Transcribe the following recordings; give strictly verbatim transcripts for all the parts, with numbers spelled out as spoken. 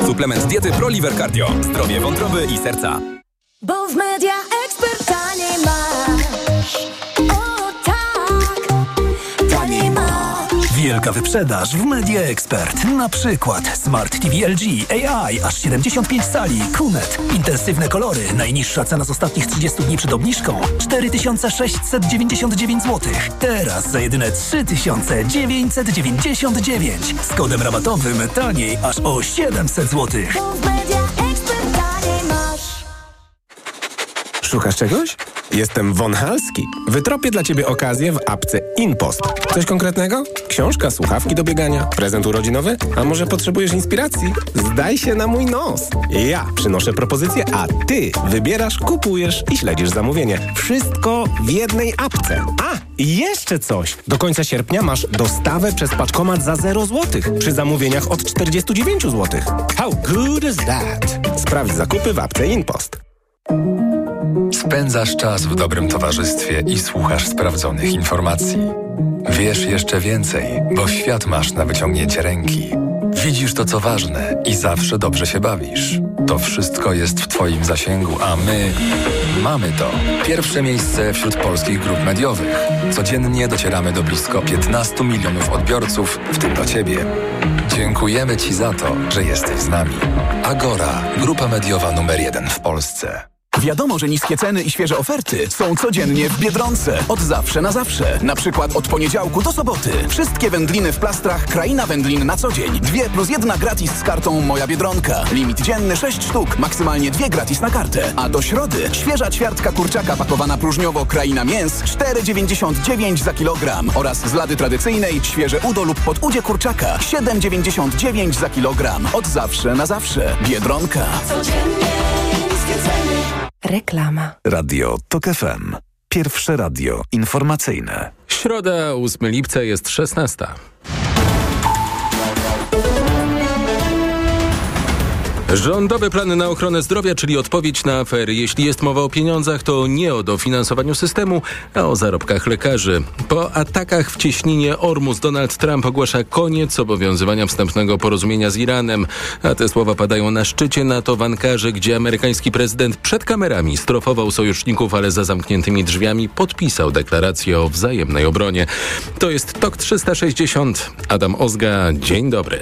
Suplement diety ProLiver Cardio. Zdrowie wątroby i serca. Bo w Media Expert taniej masz. O tak, taniej masz. Wielka wyprzedaż w Media Expert. Na przykład Smart T V L G A I aż siedemdziesiąt pięć cali, Q N E T, intensywne kolory. Najniższa cena z ostatnich trzydziestu dni przed obniżką cztery tysiące sześćset dziewięćdziesiąt dziewięć złotych. Teraz za jedyne trzy tysiące dziewięćset dziewięćdziesiąt dziewięć. Z kodem rabatowym taniej aż o siedemset złotych. Bo w Media Expert taniej masz. Szukasz czegoś? Jestem Von Halski. Wytropię dla Ciebie okazję w apce InPost. Coś konkretnego? Książka, słuchawki do biegania, prezent urodzinowy? A może potrzebujesz inspiracji? Zdaj się na mój nos. Ja przynoszę propozycję, a Ty wybierasz, kupujesz i śledzisz zamówienie. Wszystko w jednej apce. A, i jeszcze coś. Do końca sierpnia masz dostawę przez paczkomat za zero złotych przy zamówieniach od czterdzieści dziewięć złotych. How good is that? Sprawdź zakupy w apce InPost. Spędzasz czas w dobrym towarzystwie i słuchasz sprawdzonych informacji. Wiesz jeszcze więcej, bo świat masz na wyciągnięcie ręki. Widzisz to, co ważne i zawsze dobrze się bawisz. To wszystko jest w Twoim zasięgu, a my mamy to. Pierwsze miejsce wśród polskich grup mediowych. Codziennie docieramy do blisko piętnastu milionów odbiorców, w tym do Ciebie. Dziękujemy Ci za to, że jesteś z nami. Agora, grupa mediowa numer jeden w Polsce. Wiadomo, że niskie ceny i świeże oferty są codziennie w Biedronce. Od zawsze na zawsze. Na przykład od poniedziałku do soboty. Wszystkie wędliny w plastrach Kraina Wędlin na co dzień. Dwie plus jedna gratis z kartą Moja Biedronka. Limit dzienny sześć sztuk. Maksymalnie dwie gratis na kartę. A do środy świeża ćwiartka kurczaka pakowana próżniowo Kraina Mięs cztery dziewięćdziesiąt dziewięć za kilogram. Oraz z lady tradycyjnej świeże udo lub podudzie kurczaka siedem dziewięćdziesiąt dziewięć za kilogram. Od zawsze na zawsze. Biedronka. Codziennie niskie ceny. Reklama. Radio TOK F M. Pierwsze radio informacyjne. Środa, ósmego lipca, jest szesnasta. Rządowy plan na ochronę zdrowia, czyli odpowiedź na afery. Jeśli jest mowa o pieniądzach, to nie o dofinansowaniu systemu, a o zarobkach lekarzy. Po atakach w cieśninie Ormus Donald Trump ogłasza koniec obowiązywania wstępnego porozumienia z Iranem. A te słowa padają na szczycie NATO w Ankarze, gdzie amerykański prezydent przed kamerami strofował sojuszników, ale za zamkniętymi drzwiami podpisał deklarację o wzajemnej obronie. To jest TOK trzysta sześćdziesiąt. Adam Ozga, dzień dobry.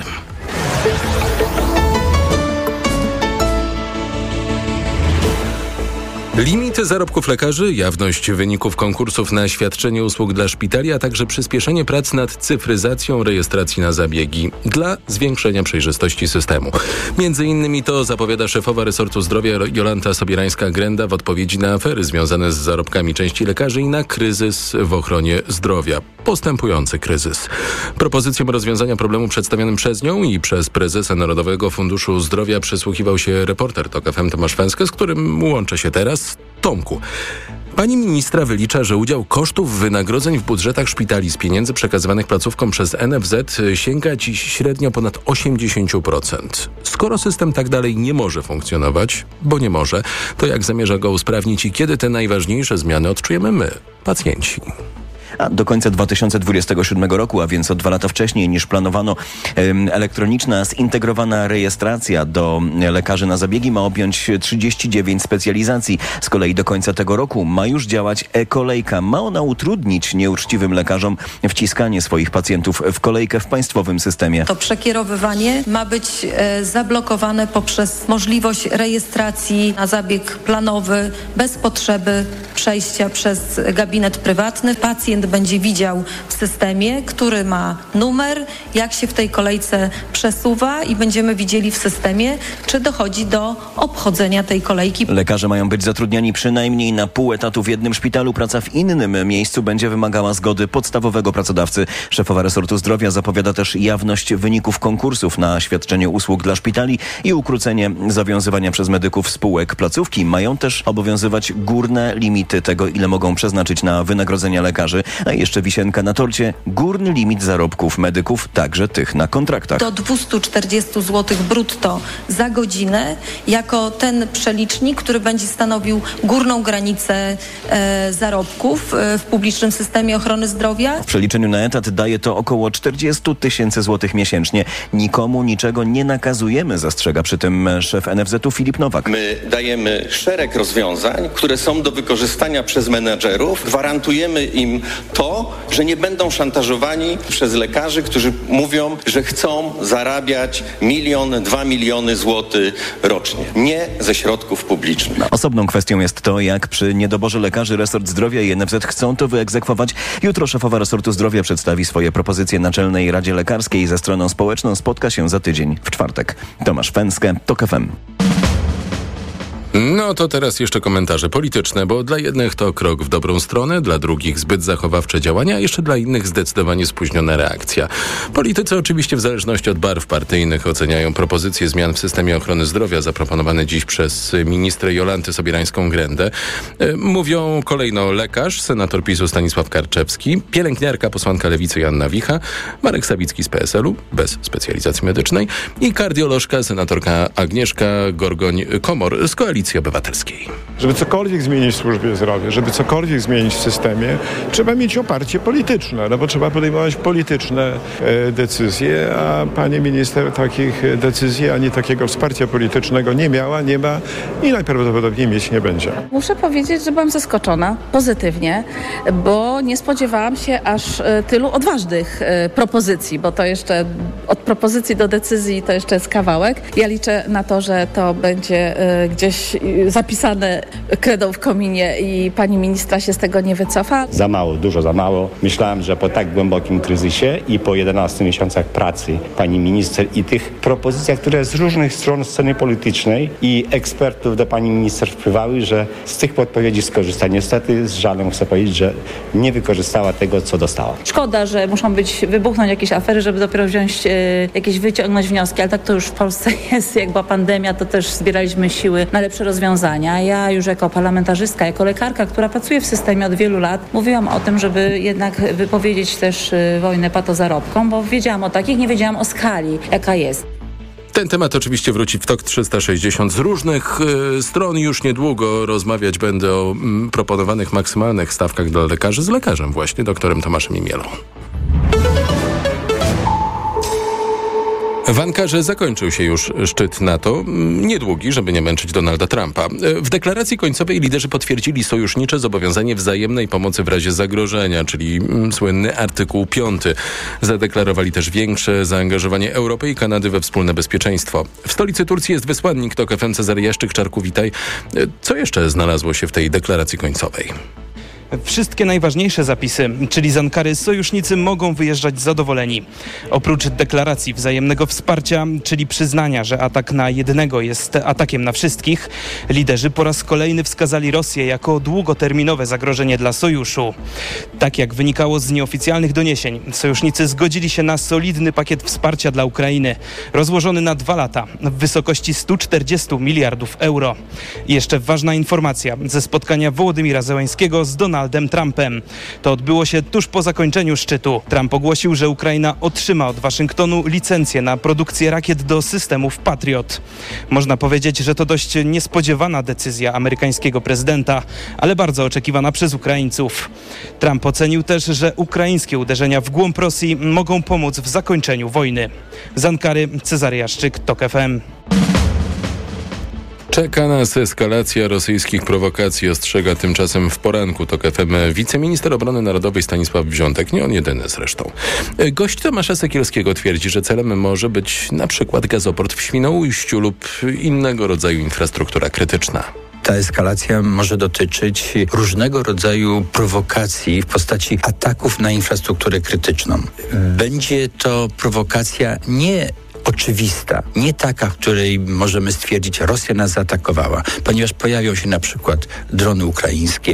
Limity zarobków lekarzy, jawność wyników konkursów na świadczenie usług dla szpitali, a także przyspieszenie prac nad cyfryzacją rejestracji na zabiegi dla zwiększenia przejrzystości systemu. Między innymi to zapowiada szefowa resortu zdrowia Jolanta Sobierańska-Grenda w odpowiedzi na afery związane z zarobkami części lekarzy i na kryzys w ochronie zdrowia. Postępujący kryzys. Propozycjom rozwiązania problemu przedstawionym przez nią i przez prezesa Narodowego Funduszu Zdrowia przysłuchiwał się reporter TOK F M Tomasz Węskę, z którym łączę się teraz. Tomku, pani ministra wylicza, że udział kosztów wynagrodzeń w budżetach szpitali z pieniędzy przekazywanych placówkom przez N F Z sięga dziś średnio ponad osiemdziesiąt procent. Skoro system tak dalej nie może funkcjonować, bo nie może, to jak zamierza go usprawnić i kiedy te najważniejsze zmiany odczujemy my, pacjenci? A do końca dwa tysiące dwudziestego siódmego roku, a więc o dwa lata wcześniej niż planowano, elektroniczna zintegrowana rejestracja do lekarzy na zabiegi ma objąć trzydzieści dziewięć specjalizacji. Z kolei do końca tego roku ma już działać e-kolejka. Ma ona utrudnić nieuczciwym lekarzom wciskanie swoich pacjentów w kolejkę w państwowym systemie. To przekierowywanie ma być e, zablokowane poprzez możliwość rejestracji na zabieg planowy bez potrzeby przejścia przez gabinet prywatny. Pacjent będzie widział w systemie, który ma numer, jak się w tej kolejce przesuwa i będziemy widzieli w systemie, czy dochodzi do obchodzenia tej kolejki. Lekarze mają być zatrudniani przynajmniej na pół etatu w jednym szpitalu. Praca w innym miejscu będzie wymagała zgody podstawowego pracodawcy. Szefowa resortu zdrowia zapowiada też jawność wyników konkursów na świadczenie usług dla szpitali i ukrócenie zawiązywania przez medyków spółek. Placówki mają też obowiązywać górne limity tego, ile mogą przeznaczyć na wynagrodzenia lekarzy. A jeszcze wisienka na torcie, górny limit zarobków medyków, także tych na kontraktach. Do dwieście czterdzieści złotych brutto za godzinę, jako ten przelicznik, który będzie stanowił górną granicę e, zarobków e, w publicznym systemie ochrony zdrowia. W przeliczeniu na etat daje to około czterdzieści tysięcy złotych miesięcznie. Nikomu niczego nie nakazujemy, zastrzega przy tym szef N F Z-u Filip Nowak. My dajemy szereg rozwiązań, które są do wykorzystania przez menedżerów. Gwarantujemy im to, że nie będą szantażowani przez lekarzy, którzy mówią, że chcą zarabiać milion, dwa miliony złotych rocznie. Nie ze środków publicznych. Osobną kwestią jest to, jak przy niedoborze lekarzy resort zdrowia i N F Z chcą to wyegzekwować. Jutro szefowa resortu zdrowia przedstawi swoje propozycje Naczelnej Radzie Lekarskiej. Ze stroną społeczną spotka się za tydzień w czwartek. Tomasz Fęskę, TOK F M. No to teraz jeszcze komentarze polityczne, bo dla jednych to krok w dobrą stronę, dla drugich zbyt zachowawcze działania, a jeszcze dla innych zdecydowanie spóźniona reakcja. Politycy oczywiście w zależności od barw partyjnych oceniają propozycje zmian w systemie ochrony zdrowia zaproponowane dziś przez ministrę Jolantę Sobierańską-Grendę. Mówią kolejno lekarz, senator PiSu Stanisław Karczewski, pielęgniarka, posłanka Lewicy Joanna Wicha, Marek Sawicki z P S L u, bez specjalizacji medycznej, i kardiolożka, senatorka Agnieszka Gorgoń-Komor z Koalicji Obywatelskiej. Żeby cokolwiek zmienić w służbie zdrowia, żeby cokolwiek zmienić w systemie, trzeba mieć oparcie polityczne, no bo trzeba podejmować polityczne e, decyzje, a pani minister takich decyzji ani takiego wsparcia politycznego nie miała, nie ma i najprawdopodobniej mieć nie będzie. Muszę powiedzieć, że byłam zaskoczona pozytywnie, bo nie spodziewałam się aż e, tylu odważnych e, propozycji, bo to jeszcze od propozycji do decyzji to jeszcze jest kawałek. Ja liczę na to, że to będzie e, gdzieś zapisane kredą w kominie i pani ministra się z tego nie wycofa. Za mało, dużo za mało. Myślałem, że po tak głębokim kryzysie i po jedenastu miesiącach pracy pani minister i tych propozycjach, które z różnych stron sceny politycznej i ekspertów do pani minister wpływały, że z tych podpowiedzi skorzysta. Niestety z żalem chcę powiedzieć, że nie wykorzystała tego, co dostała. Szkoda, że muszą być, wybuchnąć jakieś afery, żeby dopiero wziąć, e, jakieś wyciągnąć wnioski, ale tak to już w Polsce jest. Jak była pandemia, to też zbieraliśmy siły na lepsze rozwiązania. Ja już jako parlamentarzystka, jako lekarka, która pracuje w systemie od wielu lat, mówiłam o tym, żeby jednak wypowiedzieć też wojnę patozarobkom, bo wiedziałam o takich, nie wiedziałam o skali, jaka jest. Ten temat oczywiście wróci w TOK trzysta sześćdziesiąt. Z różnych y, stron już niedługo rozmawiać będę o mm, proponowanych maksymalnych stawkach dla lekarzy z lekarzem właśnie, doktorem Tomaszem Imielą. W Ankarze zakończył się już szczyt NATO, niedługi, żeby nie męczyć Donalda Trumpa. W deklaracji końcowej liderzy potwierdzili sojusznicze zobowiązanie wzajemnej pomocy w razie zagrożenia, czyli słynny artykuł piąty. Zadeklarowali też większe zaangażowanie Europy i Kanady we wspólne bezpieczeństwo. W stolicy Turcji jest wysłannik TOK F M Cezary Jaszczyk-Czarku, witaj. Co jeszcze znalazło się w tej deklaracji końcowej? Wszystkie najważniejsze zapisy, czyli z Ankary sojusznicy mogą wyjeżdżać zadowoleni. Oprócz deklaracji wzajemnego wsparcia, czyli przyznania, że atak na jednego jest atakiem na wszystkich, liderzy po raz kolejny wskazali Rosję jako długoterminowe zagrożenie dla sojuszu. Tak jak wynikało z nieoficjalnych doniesień, sojusznicy zgodzili się na solidny pakiet wsparcia dla Ukrainy, rozłożony na dwa lata w wysokości stu czterdziestu miliardów euro. I jeszcze ważna informacja ze spotkania Wołodymira Zełańskiego z Donaldem Donaldem Trumpem. To odbyło się tuż po zakończeniu szczytu. Trump ogłosił, że Ukraina otrzyma od Waszyngtonu licencję na produkcję rakiet do systemów Patriot. Można powiedzieć, że to dość niespodziewana decyzja amerykańskiego prezydenta, ale bardzo oczekiwana przez Ukraińców. Trump ocenił też, że ukraińskie uderzenia w głąb Rosji mogą pomóc w zakończeniu wojny. Z Ankary Cezary Jaszczyk, TOK F M. Czeka nas eskalacja rosyjskich prowokacji, ostrzega tymczasem w poranku TOK F M wiceminister obrony narodowej Stanisław Wziątek, nie on jedyny zresztą. Gość Tomasza Sekielskiego twierdzi, że celem może być na przykład gazoport w Świnoujściu lub innego rodzaju infrastruktura krytyczna. Ta eskalacja może dotyczyć różnego rodzaju prowokacji w postaci ataków na infrastrukturę krytyczną. Będzie to prowokacja nie oczywista, nie taka, w której możemy stwierdzić, Rosja nas zaatakowała, ponieważ pojawią się na przykład drony ukraińskie,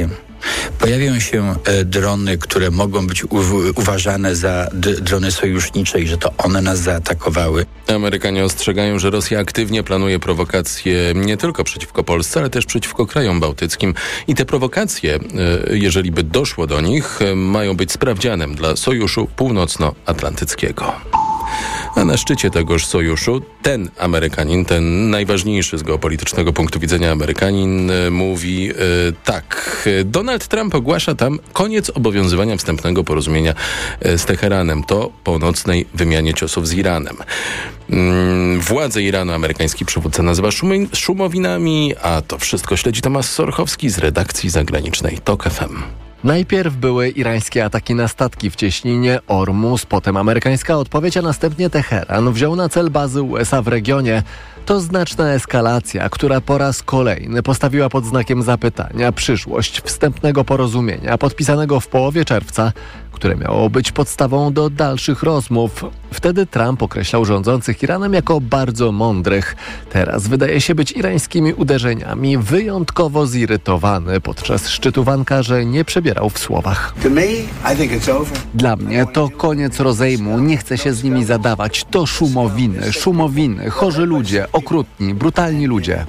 Pojawią się e, drony, które mogą być u, uważane za d- drony sojusznicze i że to one nas zaatakowały. Amerykanie ostrzegają, że Rosja aktywnie planuje prowokacje nie tylko przeciwko Polsce, ale też przeciwko krajom bałtyckim. I te prowokacje, e, jeżeli by doszło do nich, e, mają być sprawdzianem dla Sojuszu Północnoatlantyckiego. A na szczycie tegoż sojuszu ten Amerykanin, ten najważniejszy z geopolitycznego punktu widzenia Amerykanin e, mówi e, tak. Donald Trump ogłasza tam koniec obowiązywania wstępnego porozumienia e, z Teheranem. To po nocnej wymianie ciosów z Iranem. Mm, władze Iranu amerykański przywódca nazywa szumi, szumowinami, a to wszystko śledzi Tomasz Sorchowski z redakcji zagranicznej TOK F M. Najpierw były irańskie ataki na statki w cieśninie Ormus, potem amerykańska odpowiedź, a następnie Teheran wziął na cel bazy U S A w regionie. To znaczna eskalacja, która po raz kolejny postawiła pod znakiem zapytania przyszłość wstępnego porozumienia podpisanego w połowie czerwca, które miało być podstawą do dalszych rozmów. Wtedy Trump określał rządzących Iranem jako bardzo mądrych. Teraz wydaje się być irańskimi uderzeniami wyjątkowo zirytowany. Podczas szczytu w Ankarze nie przebierał w słowach. Dla mnie to koniec rozejmu. Nie chcę się z nimi zadawać. To szumowiny, szumowiny, chorzy ludzie, okrutni, brutalni ludzie.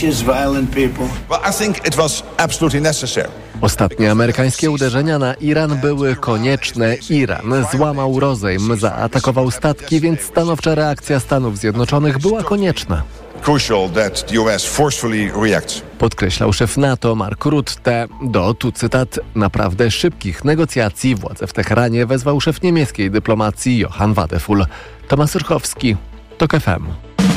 Ostatnie amerykańskie uderzenia na Iran były konieczne. Iran złamał rozejm, zaatakował statki, więc stanowcza reakcja Stanów Zjednoczonych była konieczna. Podkreślał szef NATO Mark Rutte. Do, tu cytat, naprawdę szybkich negocjacji władze w Teheranie wezwał szef niemieckiej dyplomacji Johann Wadephul. Tomasz Surchowski, TOK F M.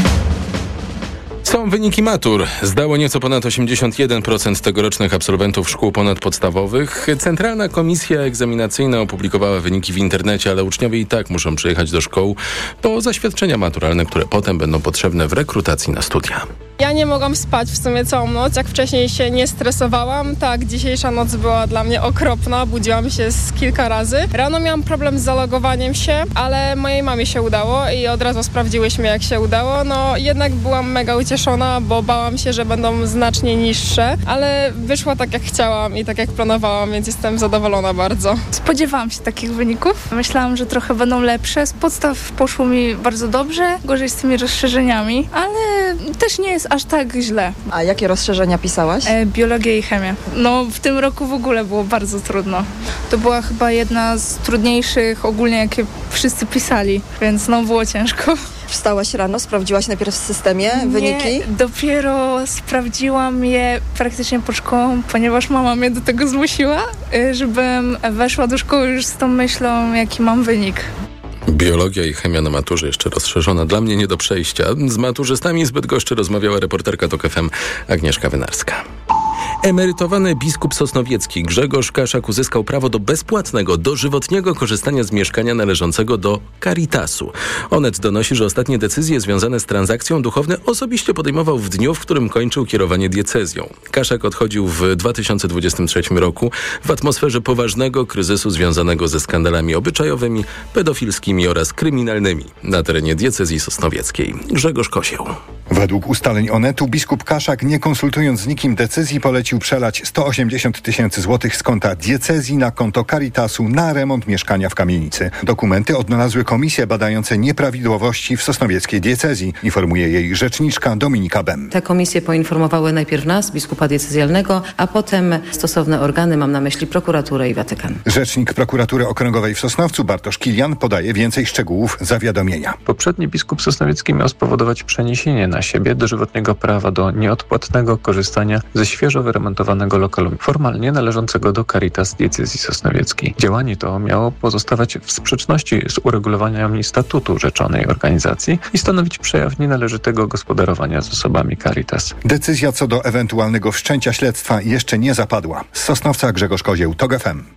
Są wyniki matur. Zdało nieco ponad osiemdziesiąt jeden procent tegorocznych absolwentów szkół ponadpodstawowych. Centralna Komisja Egzaminacyjna opublikowała wyniki w internecie, ale uczniowie i tak muszą przyjechać do szkół po zaświadczenia maturalne, które potem będą potrzebne w rekrutacji na studia. Ja nie mogłam spać w sumie całą noc. Jak wcześniej się nie stresowałam, tak dzisiejsza noc była dla mnie okropna. Budziłam się z kilka razy. Rano miałam problem z zalogowaniem się, ale mojej mamie się udało i od razu sprawdziłyśmy, jak się udało. No jednak byłam mega ucieszona, bo bałam się, że będą znacznie niższe, ale wyszło tak, jak chciałam i tak, jak planowałam, więc jestem zadowolona bardzo. Spodziewałam się takich wyników. Myślałam, że trochę będą lepsze. Z podstaw poszło mi bardzo dobrze, gorzej z tymi rozszerzeniami, ale też nie jest aż tak źle. A jakie rozszerzenia pisałaś? E, biologię i chemię. No w tym roku w ogóle było bardzo trudno. To była chyba jedna z trudniejszych ogólnie, jakie wszyscy pisali, więc no było ciężko. Wstałaś rano, sprawdziłaś najpierw w systemie wyniki? Nie, dopiero sprawdziłam je praktycznie pod szkołą, ponieważ mama mnie do tego zmusiła, żebym weszła do szkoły już z tą myślą, jaki mam wynik. Biologia i chemia na maturze jeszcze rozszerzona. Dla mnie nie do przejścia. Z maturzystami z Bydgoszczy rozmawiała reporterka TOK F M Agnieszka Wynarska. Emerytowany biskup sosnowiecki Grzegorz Kaszak uzyskał prawo do bezpłatnego, dożywotniego korzystania z mieszkania należącego do Caritasu. Onet donosi, że ostatnie decyzje związane z transakcją duchowny osobiście podejmował w dniu, w którym kończył kierowanie diecezją. Kaszak odchodził w dwa tysiące dwudziestym trzecim roku w atmosferze poważnego kryzysu związanego ze skandalami obyczajowymi, pedofilskimi oraz kryminalnymi na terenie diecezji sosnowieckiej. Grzegorz Kosieł. Według ustaleń Onetu biskup Kaszak, nie konsultując z nikim decyzji, polecił przelać sto osiemdziesiąt tysięcy złotych z konta diecezji na konto Caritasu na remont mieszkania w kamienicy. Dokumenty odnalazły komisje badające nieprawidłowości w sosnowieckiej diecezji, informuje jej rzeczniczka Dominika Bem. Te komisje poinformowały najpierw nas, biskupa diecezjalnego, a potem stosowne organy, mam na myśli prokuraturę i Watykan. Rzecznik prokuratury okręgowej w Sosnowcu Bartosz Kilian podaje więcej szczegółów zawiadomienia. Poprzedni biskup sosnowiecki miał spowodować przeniesienie na siebie dożywotniego prawa do nieodpłatnego korzystania ze świeżo wyremontowanego lokalu, formalnie należącego do Caritas diecezji sosnowieckiej. Działanie to miało pozostawać w sprzeczności z uregulowaniami statutu rzeczonej organizacji i stanowić przejaw nienależytego gospodarowania zasobami Caritas. Decyzja co do ewentualnego wszczęcia śledztwa jeszcze nie zapadła. Z Sosnowca Grzegorz Kozieł, TOK F M.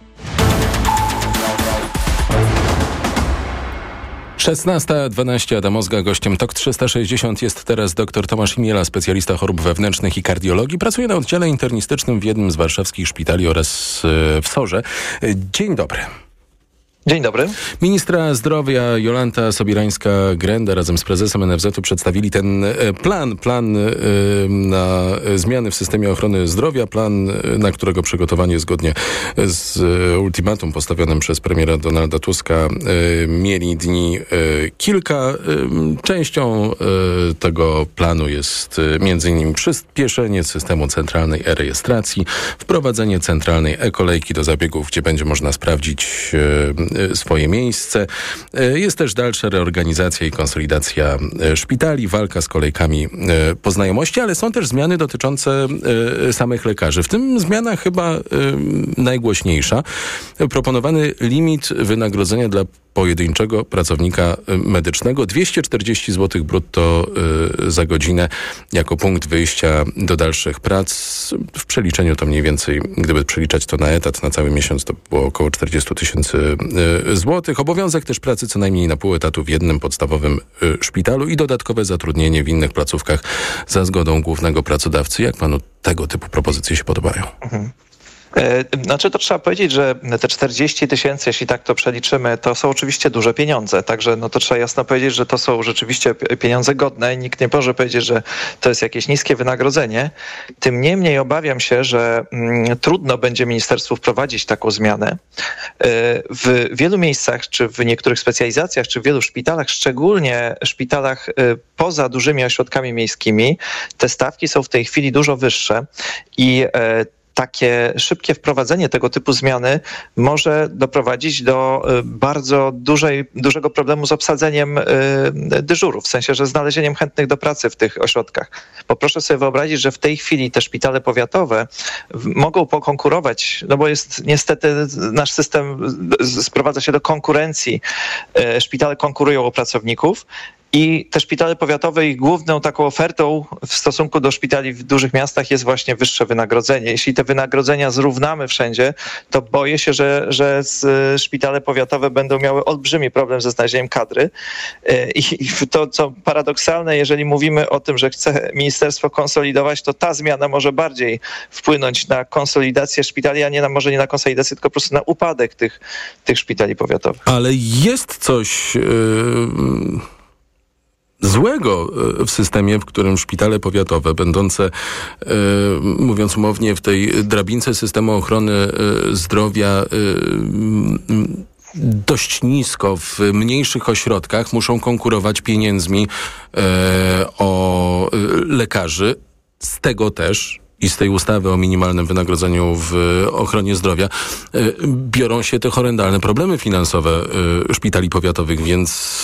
szesnasta dwanaście, Adam Ozga, gościem TOK trzysta sześćdziesiąt jest teraz dr Tomasz Imiela, specjalista chorób wewnętrznych i kardiologii. Pracuje na oddziale internistycznym w jednym z warszawskich szpitali oraz w Sorze. Dzień dobry. Dzień dobry. Ministra zdrowia Jolanta Sobirańska-Grenda razem z prezesem N F Z-u przedstawili ten plan, plan na zmiany w systemie ochrony zdrowia, plan, na którego przygotowanie zgodnie z ultimatum postawionym przez premiera Donalda Tuska mieli dni kilka. Częścią tego planu jest między innymi przyspieszenie systemu centralnej e-rejestracji, wprowadzenie centralnej e-kolejki do zabiegów, gdzie będzie można sprawdzić swoje miejsce. Jest też dalsza reorganizacja i konsolidacja szpitali, walka z kolejkami po znajomości, ale są też zmiany dotyczące samych lekarzy. W tym zmiana chyba najgłośniejsza. Proponowany limit wynagrodzenia dla pojedynczego pracownika medycznego dwieście czterdzieści złotych brutto za godzinę jako punkt wyjścia do dalszych prac. W przeliczeniu to mniej więcej, gdyby przeliczać to na etat, na cały miesiąc to było około czterdzieści tysięcy złotych. Obowiązek też pracy co najmniej na pół etatu w jednym podstawowym szpitalu i dodatkowe zatrudnienie w innych placówkach za zgodą głównego pracodawcy. Jak panu tego typu propozycje się podobają? Mhm. Znaczy to trzeba powiedzieć, że te czterdzieści tysięcy, jeśli tak to przeliczymy, to są oczywiście duże pieniądze. Także no to trzeba jasno powiedzieć, że to są rzeczywiście pieniądze godne. Nikt nie może powiedzieć, że to jest jakieś niskie wynagrodzenie. Tym niemniej obawiam się, że mm, trudno będzie ministerstwu wprowadzić taką zmianę. W wielu miejscach, czy w niektórych specjalizacjach, czy w wielu szpitalach, szczególnie szpitalach poza dużymi ośrodkami miejskimi, te stawki są w tej chwili dużo wyższe i takie szybkie wprowadzenie tego typu zmiany może doprowadzić do bardzo dużej, dużego problemu z obsadzeniem dyżurów, w sensie, że znalezieniem chętnych do pracy w tych ośrodkach. Bo proszę sobie wyobrazić, że w tej chwili te szpitale powiatowe mogą pokonkurować, no bo jest niestety nasz system sprowadza się do konkurencji. Szpitale konkurują o pracowników. I te szpitale powiatowe, ich główną taką ofertą w stosunku do szpitali w dużych miastach jest właśnie wyższe wynagrodzenie. Jeśli te wynagrodzenia zrównamy wszędzie, to boję się, że, że szpitale powiatowe będą miały olbrzymi problem ze znalezieniem kadry. I to, co paradoksalne, jeżeli mówimy o tym, że chce ministerstwo konsolidować, to ta zmiana może bardziej wpłynąć na konsolidację szpitali, a nie na, może nie na konsolidację, tylko po prostu na upadek tych, tych szpitali powiatowych. Ale jest coś... Yy... złego w systemie, w którym szpitale powiatowe, będące, e, mówiąc umownie, w tej drabince systemu ochrony e, zdrowia e, dość nisko w mniejszych ośrodkach, muszą konkurować pieniędzmi e, o lekarzy. Z tego też i z tej ustawy o minimalnym wynagrodzeniu w ochronie zdrowia biorą się te horrendalne problemy finansowe szpitali powiatowych, więc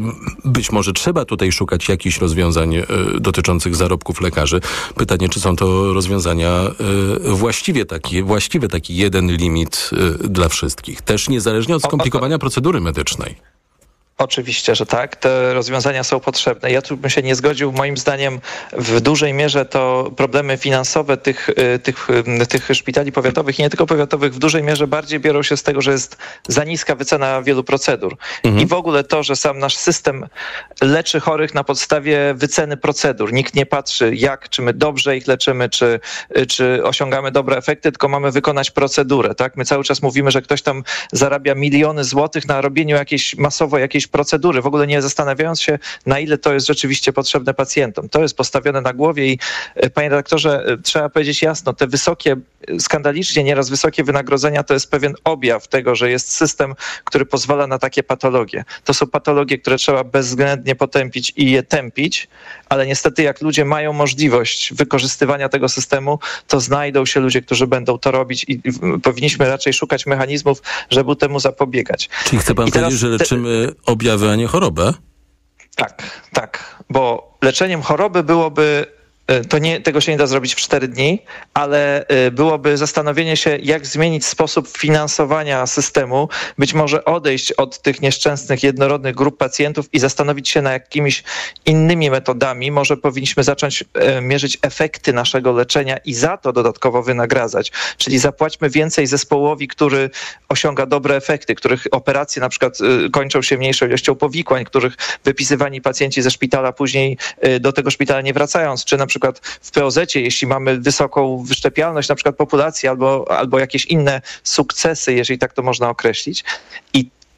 być może trzeba tutaj szukać jakichś rozwiązań dotyczących zarobków lekarzy. Pytanie, czy są to rozwiązania właściwie taki, właściwy taki jeden limit dla wszystkich, też niezależnie od skomplikowania procedury medycznej. Oczywiście, że tak. Te rozwiązania są potrzebne. Ja tu bym się nie zgodził. Moim zdaniem w dużej mierze to problemy finansowe tych, tych, tych szpitali powiatowych i nie tylko powiatowych w dużej mierze bardziej biorą się z tego, że jest za niska wycena wielu procedur. Mhm. I w ogóle to, że sam nasz system leczy chorych na podstawie wyceny procedur. Nikt nie patrzy, jak, czy my dobrze ich leczymy, czy, czy osiągamy dobre efekty, tylko mamy wykonać procedurę. Tak? My cały czas mówimy, że ktoś tam zarabia miliony złotych na robieniu jakiejś masowo jakiejś procedury, w ogóle nie zastanawiając się, na ile to jest rzeczywiście potrzebne pacjentom. To jest postawione na głowie i panie redaktorze, trzeba powiedzieć jasno, te wysokie, skandalicznie nieraz wysokie wynagrodzenia to jest pewien objaw tego, że jest system, który pozwala na takie patologie. To są patologie, które trzeba bezwzględnie potępić i je tępić, ale niestety jak ludzie mają możliwość wykorzystywania tego systemu, to znajdą się ludzie, którzy będą to robić i powinniśmy raczej szukać mechanizmów, żeby temu zapobiegać. Czyli chce pan powiedzieć, że leczymy objawy, a nie chorobę? Tak, tak, bo leczeniem choroby byłoby, to nie, tego się nie da zrobić w cztery dni, ale byłoby zastanowienie się, jak zmienić sposób finansowania systemu, być może odejść od tych nieszczęsnych, jednorodnych grup pacjentów i zastanowić się nad jakimiś innymi metodami. Może powinniśmy zacząć mierzyć efekty naszego leczenia i za to dodatkowo wynagradzać. Czyli zapłaćmy więcej zespołowi, który osiąga dobre efekty, których operacje na przykład kończą się mniejszą ilością powikłań, których wypisywani pacjenci ze szpitala później do tego szpitala nie wracając, czy na przykład przykład w P O Z-cie, jeśli mamy wysoką wyszczepialność na przykład populacji albo, albo jakieś inne sukcesy, jeżeli tak to można określić. I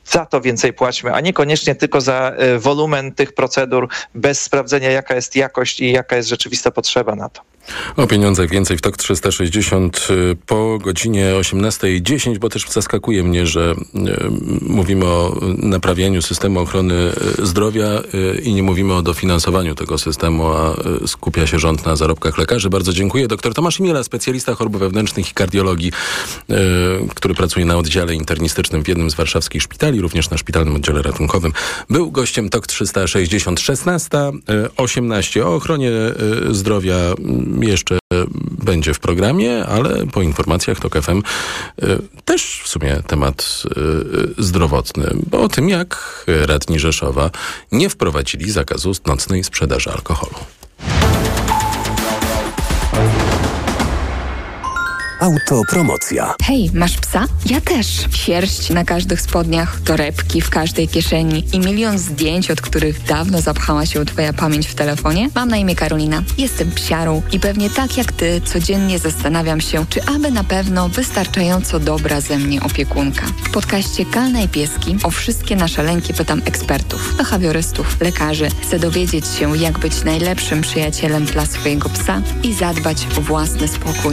za to więcej płaćmy, a niekoniecznie tylko za wolumen tych procedur bez sprawdzenia, jaka jest jakość i jaka jest rzeczywista potrzeba na to. O pieniądzach więcej w TOK trzysta sześćdziesiąt po godzinie osiemnastej dziesięć, bo też zaskakuje mnie, że mówimy o naprawieniu systemu ochrony zdrowia i nie mówimy o dofinansowaniu tego systemu, a skupia się rząd na zarobkach lekarzy. Bardzo dziękuję. Doktor Tomasz Imiela, specjalista chorób wewnętrznych i kardiologii, który pracuje na oddziale internistycznym w jednym z warszawskich szpitali, również na szpitalnym oddziale ratunkowym. Był gościem TOK trzysta sześćdziesiąt. szesnasta osiemnaście. O ochronie zdrowia jeszcze będzie w programie, ale po informacjach TOK F M też w sumie temat zdrowotny, bo o tym, jak radni Rzeszowa nie wprowadzili zakazu nocnej sprzedaży alkoholu. Autopromocja. Hej, masz psa? Ja też. Sierść na każdych spodniach, torebki w każdej kieszeni i milion zdjęć, od których dawno zapchała się twoja pamięć w telefonie? Mam na imię Karolina. Jestem psiarą i pewnie tak jak ty codziennie zastanawiam się, czy aby na pewno wystarczająco dobra ze mnie opiekunka. W podcaście Kalna i Pieski o wszystkie nasze lęki pytam ekspertów, behawiorystów, lekarzy. Chcę dowiedzieć się, jak być najlepszym przyjacielem dla swojego psa i zadbać o własny spokój.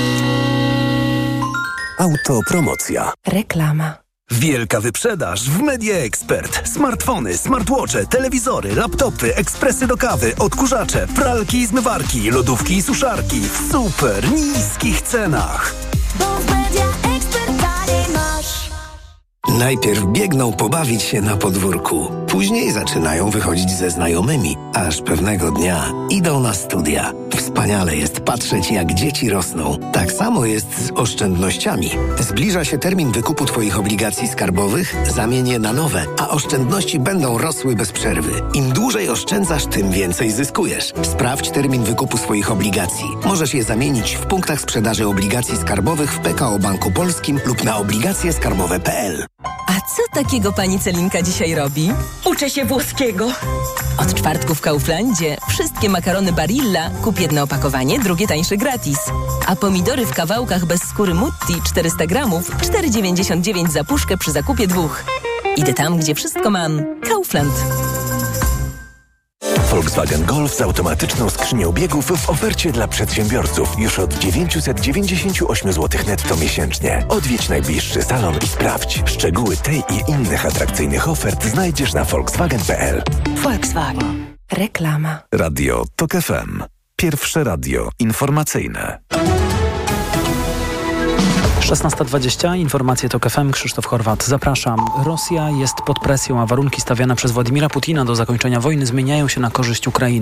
Autopromocja. Reklama. Wielka wyprzedaż w Media Expert. Smartfony, smartwatche, telewizory, laptopy, ekspresy do kawy, odkurzacze, pralki i zmywarki, lodówki i suszarki w super niskich cenach. Bo w Media Expert taniej masz. Najpierw biegną pobawić się na podwórku, później zaczynają wychodzić ze znajomymi, aż pewnego dnia idą na studia. Wspaniale jest patrzeć, jak dzieci rosną. Tak samo jest z oszczędnościami. Zbliża się termin wykupu Twoich obligacji skarbowych, zamień je na nowe, a oszczędności będą rosły bez przerwy. Im dłużej oszczędzasz, tym więcej zyskujesz. Sprawdź termin wykupu swoich obligacji. Możesz je zamienić w punktach sprzedaży obligacji skarbowych w P K O Banku Polskim lub na obligacje skarbowe kropka p l. A co takiego pani Celinka dzisiaj robi? Uczę się włoskiego. Od czwartku w Kauflandzie wszystkie makarony Barilla kup jedno opakowanie, drugie tańsze gratis. A pomidory w kawałkach bez skóry Mutti czterysta gramów, cztery dziewięćdziesiąt dziewięć za puszkę przy zakupie dwóch. Idę tam, gdzie wszystko mam. Kaufland. Volkswagen Golf z automatyczną skrzynią biegów w ofercie dla przedsiębiorców już od dziewięćset dziewięćdziesiąt osiem złotych netto miesięcznie. Odwiedź najbliższy salon i sprawdź. Szczegóły tej i innych atrakcyjnych ofert znajdziesz na volkswagen kropka p l. Volkswagen. Reklama. Radio TOK F M. Pierwsze radio informacyjne. szesnasta dwadzieścia. Informacje TOK F M. Krzysztof Horwat. Zapraszam. Rosja jest pod presją, a warunki stawiane przez Władimira Putina do zakończenia wojny zmieniają się na korzyść Ukrainy.